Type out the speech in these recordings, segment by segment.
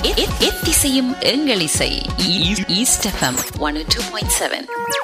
எத்திசையும் எங்கள் இசை. East FM 102.7.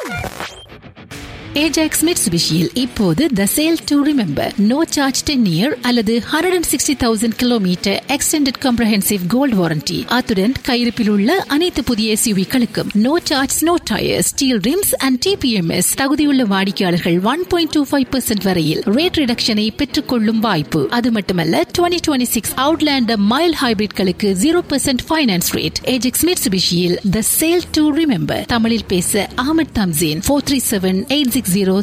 ஏஜாக்ஸ் மிட்சுபிஷியில் இப்போது த sale to remember no charge 10 year அல்லது 160,000 kilometre extended comprehensive gold warranty. அத்துடன் கையிருப்பில் உள்ள அனைத்து புதிய எஸ்யூவிகளுக்கும் no charge no tyre steel rims and DBMS. தகுதியுள்ள வாடிக்கையாளர்கள் 1.25% வரையில் ரேட் ரிடக்ஷனை பெற்றுக் கொள்ளும் வாய்ப்பு. அது மட்டுமல்ல 2026 Outlander mile ஹைபிரிட்களுக்கு 0% finance rate. Ajax மிட்சுபிஷியில் the sale to remember. தமிழில் பேச அகமது தம்சீன். 437-860-7002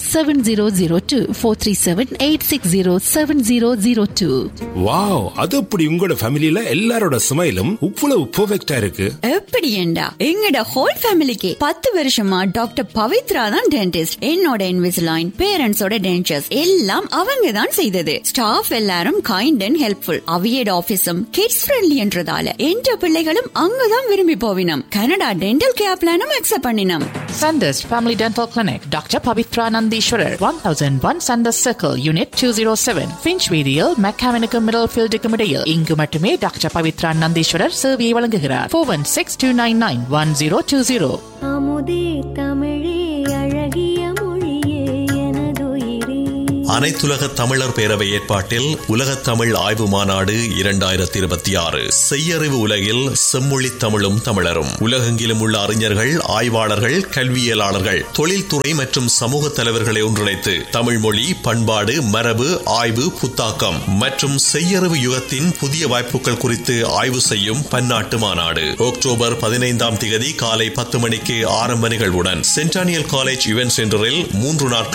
437-860-7002. வாவ், அது அப்படி உங்களோட ஃபேமிலில எல்லாரோட ஸ்மைலும் இவ்வளவு பெர்ஃபெக்ட்டா இருக்கு. எப்படி ஏண்டா எங்கட ஹோல் ஃபேமிலிக்கு 10 வருஷமா டாக்டர் பவித்ரா தான் டென்டிஸ்ட். என்னோட இன்விசிலைன், பேரண்ட்ஸோட டென்டர்ஸ் எல்லாம் அவங்க தான் செய்தது. ஸ்டாஃப் எல்லாரும் kind and helpful. அவியட் ஆபீஸும் kids friendly என்றதால என்ற பிள்ளைகளும் அங்கதான் விரும்பி போவினம். கனடா டென்டல் கேர் பிளானும் அக்செப்ட் பண்ணினோம். Sanders Family Dental Clinic, Dr. Pavitra Nandishwarar, 1001 Sanders Circle, Unit 207, Finchweedial, McCavinicum Middlefield Decumidale. இங்கு மட்டுமே டாக்டர் பவித்ரா நந்தீஸ்வரர் சேவையை வழங்குகிறார். 416-299-1020. அமுதே தமிழே அழகிய மொழியே எனதுயிரே. அனைத்துலக தமிழர் பேரவை ஏற்பாட்டில் உலகத் தமிழ் ஆய்வு மாநாடு 2026. செய்யறிவு உலகில் செம்மொழி தமிழும் தமிழரும். உலகெங்கிலும் உள்ள அறிஞர்கள், ஆய்வாளர்கள், கல்வியலாளர்கள், தொழில்துறை மற்றும் சமூக தலைவர்களை ஒன்றிணைத்து தமிழ் மொழி, பண்பாடு, மரபு, ஆய்வு, புத்தாக்கம் மற்றும் செய்யறிவு யுகத்தின் புதிய வாய்ப்புகள் குறித்து ஆய்வு செய்யும் பன்னாட்டு மாநாடு. அக்டோபர் 15 காலை 10 மணிக்கு ஆரம்ப நிகழ்வுடன் சென்டானியல் காலேஜ் இவென்ட் சென்டரில் 3 நாட்கள்